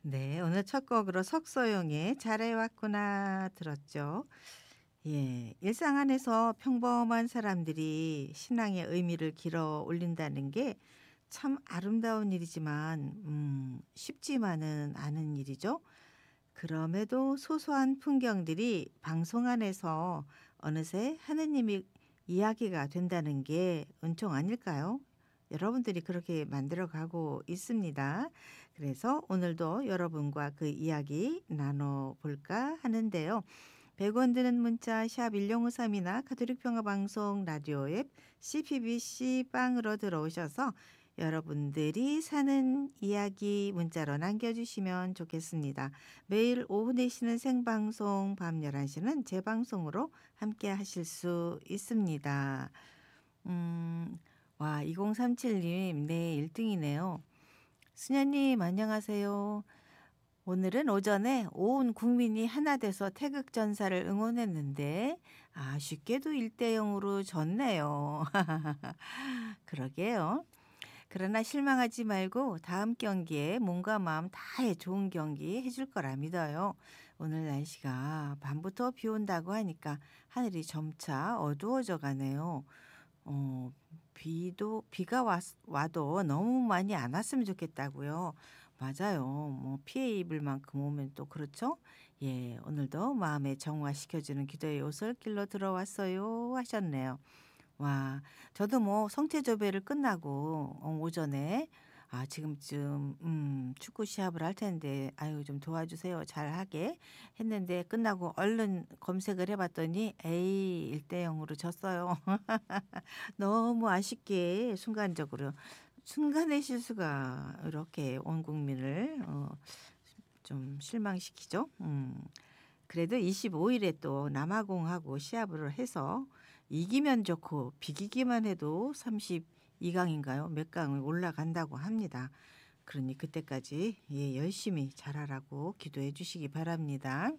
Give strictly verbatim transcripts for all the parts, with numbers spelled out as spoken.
네. 오늘 첫 곡으로 석소영의 잘해왔구나 들었죠. 예. 일상 안에서 평범한 사람들이 신앙의 의미를 길어 올린다는 게 참 아름다운 일이지만 음 쉽지만은 않은 일이죠. 그럼에도 소소한 풍경들이 방송 안에서 어느새 하느님의 이야기가 된다는 게 은총 아닐까요? 여러분들이 그렇게 만들어 가고 있습니다. 그래서 오늘도 여러분과 그 이야기 나눠 볼까 하는데요. 백 원 드는 문자 샵 일공오삼이나 가톨릭 평화 방송 라디오 앱 씨피비씨 빵으로 들어오셔서 여러분들이 사는 이야기 문자로 남겨주시면 좋겠습니다. 매일 오후 네 시는 생방송, 밤 열한 시는 재방송으로 함께 하실 수 있습니다. 음, 와, 이공삼칠 님, 네, 일 등이네요. 수녀님, 안녕하세요. 오늘은 오전에 온 국민이 하나 돼서 태극전사를 응원했는데 아쉽게도 일 대 영으로 졌네요. 그러게요. 그러나 실망하지 말고 다음 경기에 몸과 마음 다해 좋은 경기 해줄 거라 믿어요. 오늘 날씨가 밤부터 비 온다고 하니까 하늘이 점차 어두워져 가네요. 어, 비도 비가 왔, 와도 너무 많이 안 왔으면 좋겠다고요. 맞아요. 뭐 피해 입을 만큼 오면 또 그렇죠. 예, 오늘도 마음에 정화시켜주는 기도의 오솔길로 들어왔어요 하셨네요. 와, 저도 뭐 성체조배를 끝나고 어 오전에 아 지금쯤 음 축구 시합을 할 텐데 아유 좀 도와주세요 잘하게 했는데 끝나고 얼른 검색을 해 봤더니 에이 일 대 영으로 졌어요. 너무 아쉽게 순간적으로 순간의 실수가 이렇게 온 국민을 어 좀 실망시키죠. 음. 그래도 이십오 일에 또 남아공하고 시합을 해서 이기면 좋고 비기기만 해도 삼십이 강인가요? 몇 강을 올라간다고 합니다. 그러니 그때까지 예 열심히 잘하라고 기도해 주시기 바랍니다.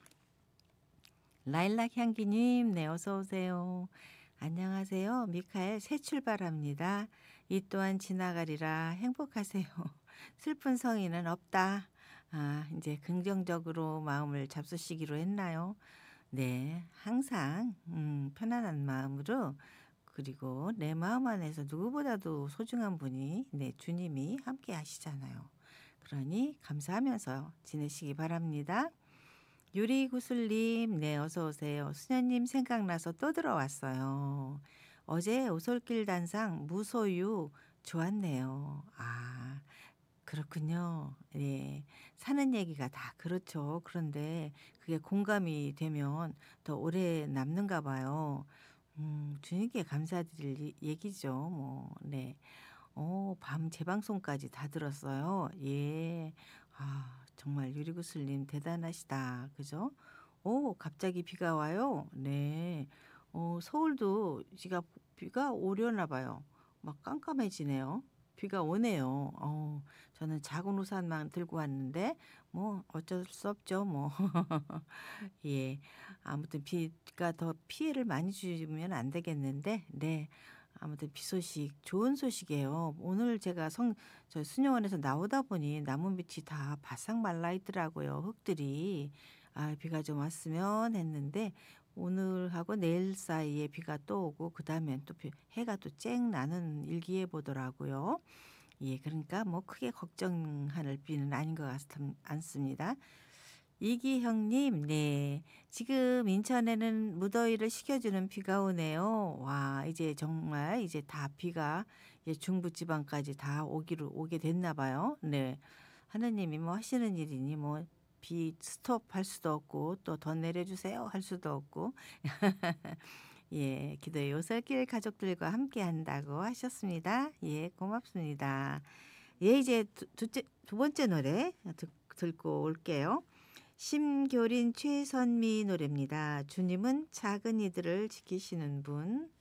라일락 향기님 네 어서 오세요. 안녕하세요. 미카엘 새 출발합니다. 이 또한 지나가리라 행복하세요. 슬픈 성인은 없다. 아 이제 긍정적으로 마음을 잡수시기로 했나요? 네. 항상 음 편안한 마음으로 그리고 내 마음 안에서 누구보다도 소중한 분이 네 주님이 함께 하시잖아요. 그러니 감사하면서 지내시기 바랍니다. 유리구슬님 네 어서 오세요. 수녀님 생각나서 또 들어왔어요. 어제 오솔길 단상 무소유 좋았네요. 아 그렇군요. 예. 사는 얘기가 다 그렇죠. 그런데 그게 공감이 되면 더 오래 남는가 봐요. 음 주님께 감사드릴 이 얘기죠 뭐. 네. 어 밤 재방송까지 다 들었어요. 예. 아 정말 유리구슬님 대단하시다. 그죠? 오 갑자기 비가 와요? 네. 어 서울도 지가 비가 오려나 봐요. 막 깜깜해지네요. 비가 오네요. 어 저는 작은 우산만 들고 왔는데 뭐 어쩔 수 없죠 뭐. 예. 아무튼 비가 더 피해를 많이 주면 안 되겠는데 네. 아무튼 비 소식 좋은 소식이에요. 오늘 제가 성 저 수녀원에서 나오다 보니 나무 밑이 다 바싹 말라 있더라고요 흙들이. '아 비가 좀 왔으면.' 했는데 오늘하고 내일 사이에 비가 또 오고 그다음엔 또 비 해가 또 쨍 나는 일기예보더라고요. 예 그러니까 뭐 크게 걱정할 비는 아닌 것 같 않습니다. 이기형님 네. 지금 인천에는 무더위를 식혀주는 비가 오네요. 와 이제 정말 이제 다 비가 이제 중부지방까지 다 오기로 오게 됐나 봐요. 네. 하느님이 뭐 하시는 일이니 뭐 비 스톱할 수도 없고 또 "더 내려 주세요." 할 수도 없고. 예. 기도의 요솔길 가족들과 함께 한다고 하셨습니다. 예 고맙습니다. 예 이제 두 두째 두 번째 노래 듣 듣고 올게요. 심교린 최선미 노래입니다. 주님은 작은 이들을 지키시는 분.